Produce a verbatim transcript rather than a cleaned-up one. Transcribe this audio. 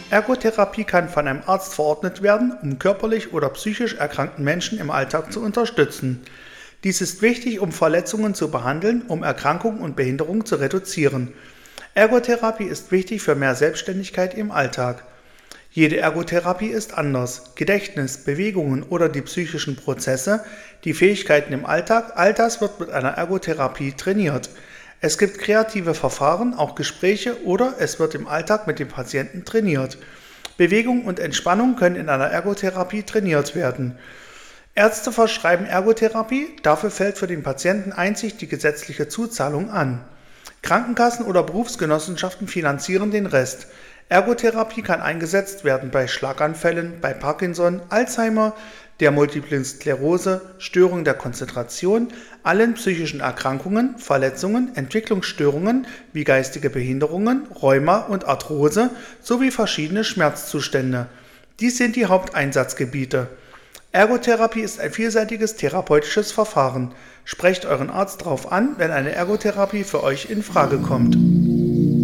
Ergotherapie kann von einem Arzt verordnet werden, um körperlich oder psychisch erkrankten Menschen im Alltag zu unterstützen. Dies ist wichtig, um Verletzungen zu behandeln, um Erkrankungen und Behinderungen zu reduzieren. Ergotherapie ist wichtig für mehr Selbstständigkeit im Alltag. Jede Ergotherapie ist anders. Gedächtnis, Bewegungen oder die psychischen Prozesse, die Fähigkeiten im Alltag, all das wird mit einer Ergotherapie trainiert. Es gibt kreative Verfahren, auch Gespräche oder es wird im Alltag mit dem Patienten trainiert. Bewegung und Entspannung können in einer Ergotherapie trainiert werden. Ärzte verschreiben Ergotherapie, dafür fällt für den Patienten einzig die gesetzliche Zuzahlung an. Krankenkassen oder Berufsgenossenschaften finanzieren den Rest. Ergotherapie kann eingesetzt werden bei Schlaganfällen, bei Parkinson, Alzheimer, der Multiplen Sklerose, Störung der Konzentration, allen psychischen Erkrankungen, Verletzungen, Entwicklungsstörungen wie geistige Behinderungen, Rheuma und Arthrose sowie verschiedene Schmerzzustände. Dies sind die Haupteinsatzgebiete. Ergotherapie ist ein vielseitiges therapeutisches Verfahren. Sprecht euren Arzt darauf an, wenn eine Ergotherapie für euch in Frage kommt.